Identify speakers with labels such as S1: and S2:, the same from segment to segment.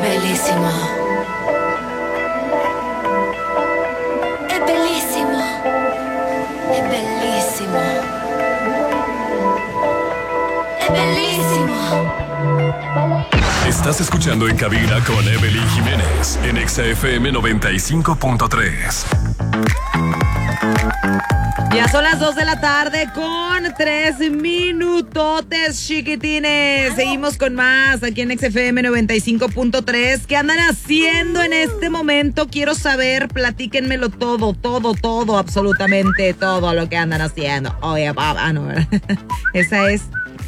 S1: Es bellísimo. Es bellísimo. Es bellísimo. Es bellísimo.
S2: Estás escuchando En Cabina con Evelyn Jiménez en Exa FM 95.3.
S3: Ya son las 2 de la tarde con 3 minutotes, chiquitines. Seguimos con más aquí en XFM 95.3. ¿Qué andan haciendo en este momento? Quiero saber, platíquenmelo todo, absolutamente todo lo que andan haciendo. Oye, papá, no, esa es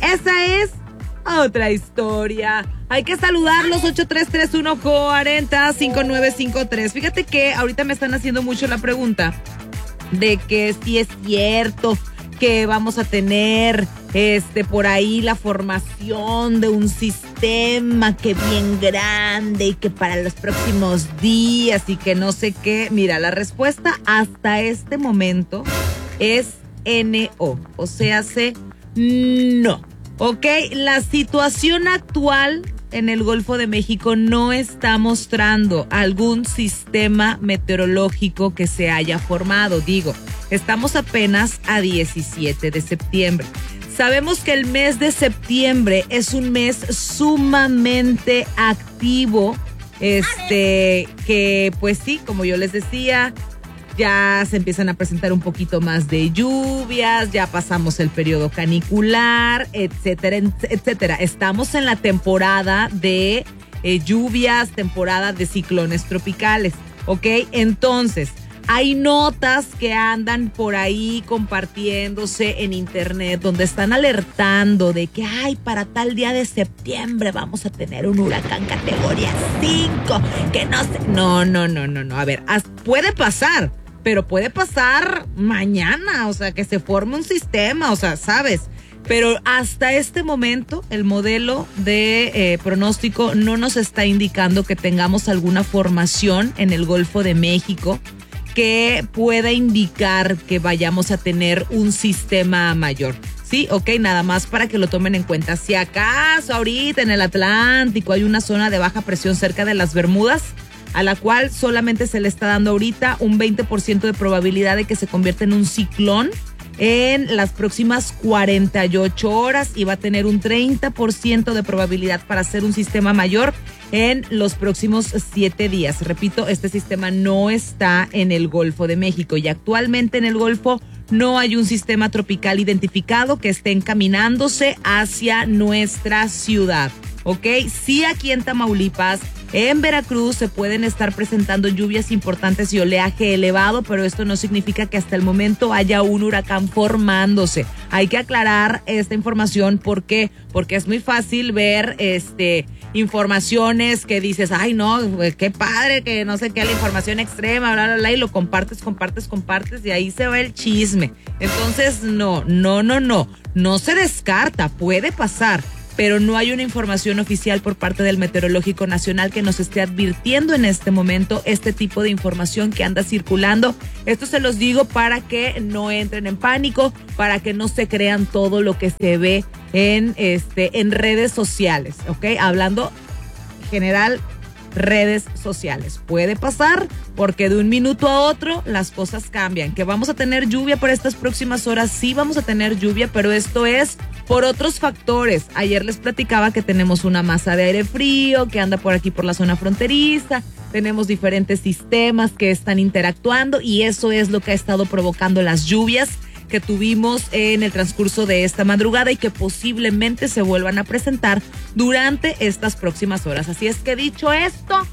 S3: otra historia. Hay que saludarlos, 8331-40-5953. Fíjate que ahorita me están haciendo mucho la pregunta de que si es cierto que vamos a tener por ahí la formación de un sistema que bien grande y que para los próximos días y que no sé qué. Mira, la respuesta hasta este momento es NO, o sea, no. Ok, la situación actual en el Golfo de México no está mostrando algún sistema meteorológico que se haya formado. Digo, estamos apenas a 17 de septiembre. Sabemos que el mes de septiembre es un mes sumamente activo, que pues sí, como yo les decía, ya se empiezan a presentar un poquito más de lluvias, ya pasamos el periodo canicular, etcétera, etcétera. Estamos en la temporada de lluvias, temporada de ciclones tropicales, ¿ok? Entonces, hay notas que andan por ahí compartiéndose en internet donde están alertando de que, para tal día de septiembre vamos a tener un huracán categoría 5, que no sé. No. A ver, puede pasar. Pero puede pasar mañana, o sea, que se forme un sistema, o sea, ¿sabes? Pero hasta este momento el modelo de pronóstico no nos está indicando que tengamos alguna formación en el Golfo de México que pueda indicar que vayamos a tener un sistema mayor. Sí, ok, nada más para que lo tomen en cuenta. Si acaso ahorita en el Atlántico hay una zona de baja presión cerca de las Bermudas, a la cual solamente se le está dando ahorita un 20% de probabilidad de que se convierta en un ciclón en las próximas 48 horas y va a tener un 30% de probabilidad para ser un sistema mayor en los próximos 7 días. Repito, este sistema no está en el Golfo de México y actualmente en el Golfo no hay un sistema tropical identificado que esté encaminándose hacia nuestra ciudad. ¿Ok? Sí, aquí en Tamaulipas, en Veracruz se pueden estar presentando lluvias importantes y oleaje elevado, pero esto no significa que hasta el momento haya un huracán formándose. Hay que aclarar esta información. ¿Por qué? Porque es muy fácil ver informaciones que dices, no, qué padre, que no sé qué, la información extrema, bla, bla, bla, y lo compartes, y ahí se va el chisme. Entonces, no se descarta, puede pasar, pero no hay una información oficial por parte del Meteorológico Nacional que nos esté advirtiendo en este momento este tipo de información que anda circulando. Esto se los digo para que no entren en pánico, para que no se crean todo lo que se ve en redes sociales, ¿ok? Hablando general, redes sociales. Puede pasar porque de un minuto a otro las cosas cambian. Que vamos a tener lluvia por estas próximas horas, sí vamos a tener lluvia, pero esto es por otros factores. Ayer les platicaba que tenemos una masa de aire frío que anda por aquí por la zona fronteriza, tenemos diferentes sistemas que están interactuando y eso es lo que ha estado provocando las lluvias que tuvimos en el transcurso de esta madrugada y que posiblemente se vuelvan a presentar durante estas próximas horas. Así es que dicho esto,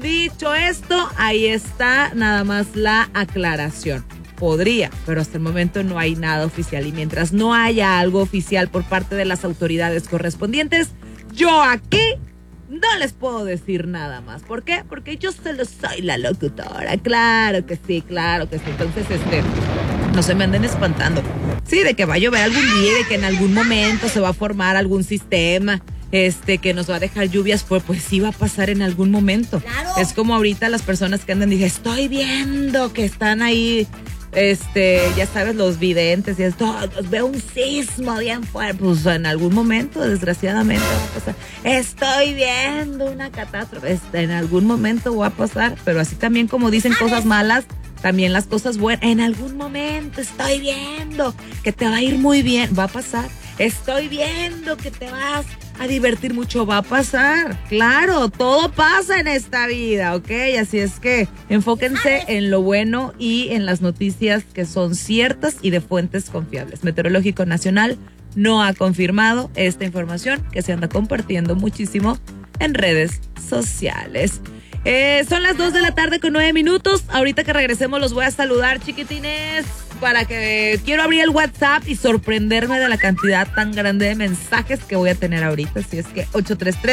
S3: ahí está nada más la aclaración. Podría, pero hasta el momento no hay nada oficial y mientras no haya algo oficial por parte de las autoridades correspondientes, yo aquí no les puedo decir nada más. ¿Por qué? Porque yo solo soy la locutora. Claro que sí. Entonces, no se me anden espantando. Sí, de que va a llover algún día, de que en algún momento se va a formar algún sistema, que nos va a dejar lluvias, pues sí va a pasar en algún momento. Claro. Es como ahorita las personas que andan y dicen, estoy viendo que están ahí ya sabes, los videntes y esto, veo un sismo bien fuerte, pues en algún momento, desgraciadamente, va a pasar. Estoy viendo una catástrofe, en algún momento va a pasar, pero así también como dicen cosas malas, también las cosas buenas, en algún momento estoy viendo que te va a ir muy bien, va a pasar. Estoy viendo que te vas a divertir mucho, va a pasar. Claro, todo pasa en esta vida, ¿ok? Así es que enfóquense en lo bueno y en las noticias que son ciertas y de fuentes confiables. Meteorológico Nacional no ha confirmado esta información que se anda compartiendo muchísimo en redes sociales. Son las 2 de la tarde con 9 minutos. Ahorita que regresemos los voy a saludar, chiquitines, para que quiero abrir el WhatsApp y sorprenderme de la cantidad tan grande de mensajes que voy a tener ahorita. Así es que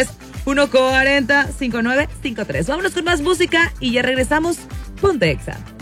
S3: 833-140-5953. Vámonos con más música y ya regresamos. Ponte Exa.